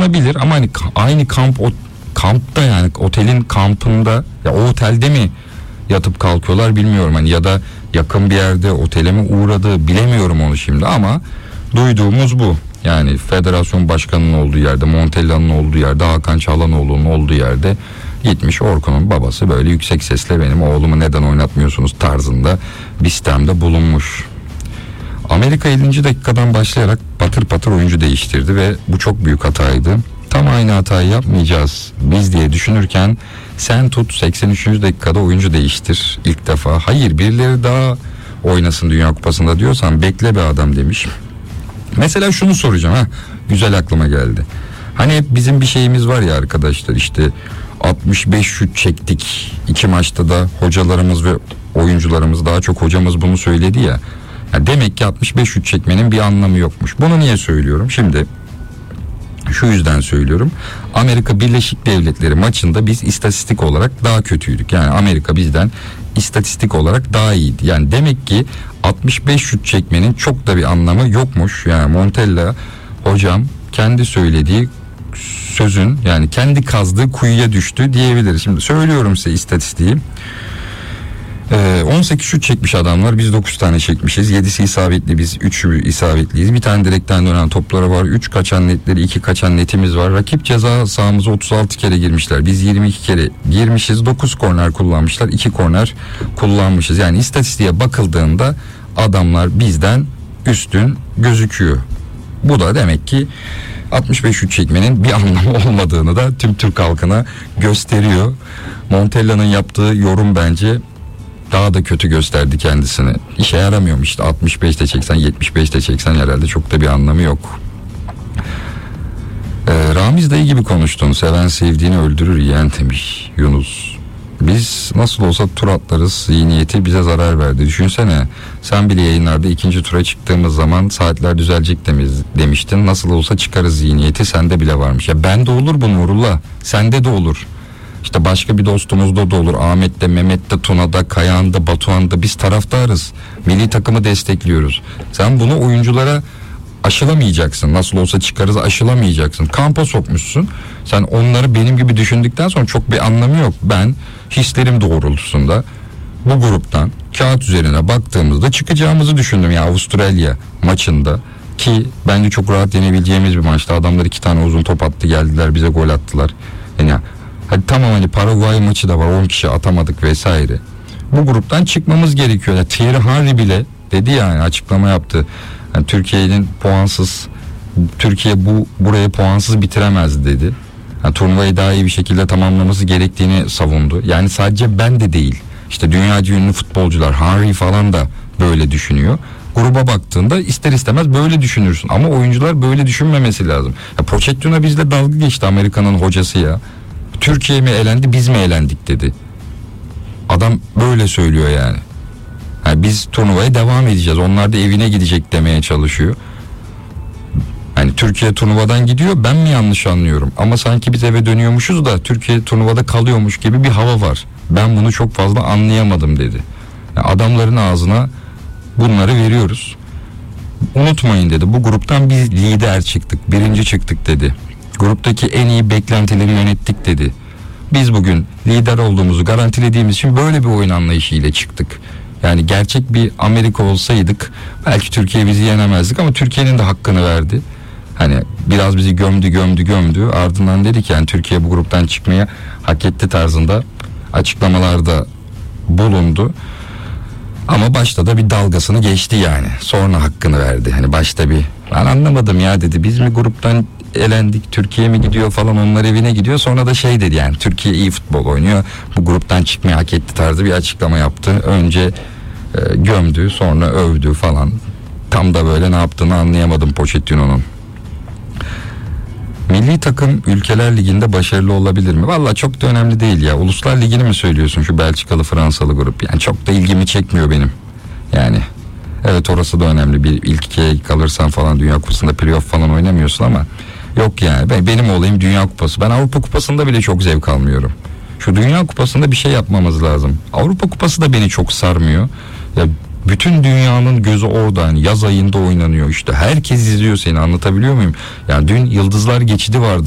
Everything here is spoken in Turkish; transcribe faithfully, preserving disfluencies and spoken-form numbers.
oynanabilir ama hani aynı kamp o kampta, yani otelin kampında, ya o otelde mi yatıp kalkıyorlar bilmiyorum hani, ya da yakın bir yerde otele mi uğradı bilemiyorum onu şimdi, ama duyduğumuz bu. Yani federasyon başkanının olduğu yerde, Montella'nın olduğu yerde, Hakan Çalhanoğlu'nun olduğu yerde gitmiş Orkun'un babası böyle yüksek sesle benim oğlumu neden oynatmıyorsunuz tarzında bir sistemde bulunmuş. Amerika ellinci dakikadan başlayarak patır patır oyuncu değiştirdi ve bu çok büyük hataydı. Tam aynı hatayı yapmayacağız biz diye düşünürken sen tut seksen üçüncü dakikada oyuncu değiştir ilk defa. Hayır, birileri daha oynasın Dünya Kupası'nda diyorsan bekle be adam demiş. Mesela şunu soracağım, ha güzel aklıma geldi. Hani hep bizim bir şeyimiz var ya arkadaşlar, işte altmış beş şut çektik iki maçta da, hocalarımız ve oyuncularımız, daha çok hocamız bunu söyledi ya. Ya demek ki altmış beş şut çekmenin bir anlamı yokmuş. Bunu niye söylüyorum? Şimdi şu yüzden söylüyorum. Amerika Birleşik Devletleri maçında biz istatistik olarak daha kötüydük. Yani Amerika bizden istatistik olarak daha iyiydi. Yani demek ki altmış beş şut çekmenin çok da bir anlamı yokmuş. Yani Montella hocam kendi söylediği sözün, yani kendi kazdığı kuyuya düştü diyebiliriz. Şimdi söylüyorum size istatistiği. Ee, on sekiz şut çekmiş adamlar, biz dokuz tane çekmişiz. yedisi isabetli, biz üçü isabetliyiz. Bir tane direkten dönen topları var. üç kaçan netleri, iki kaçan netimiz var. Rakip ceza sahamıza otuz altı kere girmişler. Biz yirmi iki kere girmişiz. dokuz korner kullanmışlar. iki korner kullanmışız. Yani istatistiğe bakıldığında adamlar bizden üstün gözüküyor. Bu da demek ki altmış beş şut çekmenin bir anlamı olmadığını da tüm Türk halkına gösteriyor. Montella'nın yaptığı yorum bence daha da kötü gösterdi kendisini. İşe yaramıyormuş işte, altmış beşte çeksen yetmiş beşte çeksen herhalde çok da bir anlamı yok. Ee, Ramiz dayı gibi konuştun, seven sevdiğini öldürür yeğen demiş Yunus. Biz nasıl olsa tur atlarız zihniyeti bize zarar verdi. Düşünsene, sen bile yayınlarda ikinci tura çıktığımız zaman saatler düzelecek demiştin. Nasıl olsa çıkarız zihniyeti sende bile varmış. Ya bende olur bu Nurullah, sende de olur. İşte başka bir dostumuzda da olur. Ahmet'te, Mehmet'te, Tuna'da, Kayağan'da, Batuhan'da biz taraftarız. Milli takımı destekliyoruz. Sen bunu oyunculara aşılamayacaksın. Nasıl olsa çıkarız aşılamayacaksın. Kampa sokmuşsun. Sen onları benim gibi düşündükten sonra çok bir anlamı yok. Ben hislerim doğrultusunda bu gruptan kağıt üzerine baktığımızda çıkacağımızı düşündüm ya Avustralya maçında. Ki bence çok rahat yenebileceğimiz bir maçtı. Adamlar iki tane uzun top attı, geldiler bize gol attılar. Yani hadi tamam, hani Paraguay maçı da var, on kişi atamadık vesaire. Bu gruptan çıkmamız gerekiyor. Yani Thierry Henry bile dedi, yani açıklama yaptı. Yani Türkiye'nin puansız, Türkiye bu burayı puansız bitiremez dedi. Yani turnuvayı daha iyi bir şekilde tamamlaması gerektiğini savundu. Yani sadece ben de değil, İşte dünyaca ünlü futbolcular, Henry falan da böyle düşünüyor. Gruba baktığında ister istemez böyle düşünürsün ama oyuncular böyle düşünmemesi lazım. Ya Pochettino bizle dalga geçti, Amerika'nın hocası ya. Türkiye mi elendi, biz mi elendik dedi. Adam böyle söylüyor yani. Yani biz turnuvaya devam edeceğiz, onlar da evine gidecek demeye çalışıyor. Yani Türkiye turnuvadan gidiyor, ben mi yanlış anlıyorum? Ama sanki biz eve dönüyormuşuz da Türkiye turnuvada kalıyormuş gibi bir hava var. Ben bunu çok fazla anlayamadım dedi. Yani adamların ağzına bunları veriyoruz. Unutmayın dedi, bu gruptan biz lider çıktık, birinci çıktık dedi. Gruptaki en iyi beklentileri yönettik dedi. Biz bugün lider olduğumuzu garantilediğimiz için böyle bir oyun anlayışıyla çıktık. Yani gerçek bir Amerika olsaydık belki Türkiye bizi yenemezdik ama Türkiye'nin de hakkını verdi. Hani biraz bizi gömdü gömdü gömdü, ardından dedi ki yani Türkiye bu gruptan çıkmaya hak etti tarzında açıklamalarda bulundu. Ama başta da bir dalgasını geçti yani. Sonra hakkını verdi. Hani başta bir ben anlamadım ya dedi. Biz mi gruptan elendik, Türkiye mi gidiyor falan, onlar evine gidiyor. Sonra da şey dedi, yani Türkiye iyi futbol oynuyor, bu gruptan çıkmayı hak etti tarzı bir açıklama yaptı. Önce e, gömdü, sonra övdü falan. Tam da böyle ne yaptığını anlayamadım Pochettino'nun. Milli takım Ülkeler Ligi'nde başarılı olabilir mi? Vallahi çok da önemli değil ya. Uluslar Ligi'ni mi söylüyorsun, şu Belçikalı Fransalı grup? Yani çok da ilgimi çekmiyor benim. Yani evet, orası da önemli. Bir ilk ikiye kalırsan falan Dünya Kupası'nda playoff falan oynamıyorsun ama yok yani. Ben, benim olayım Dünya Kupası. Ben Avrupa Kupası'nda bile çok zevk almıyorum. Şu Dünya Kupası'nda bir şey yapmamız lazım. Avrupa Kupası da beni çok sarmıyor. Ya bütün dünyanın gözü orada, yani yaz ayında oynanıyor işte. Herkes izliyor seni, anlatabiliyor muyum? Yani dün Yıldızlar Geçidi vardı.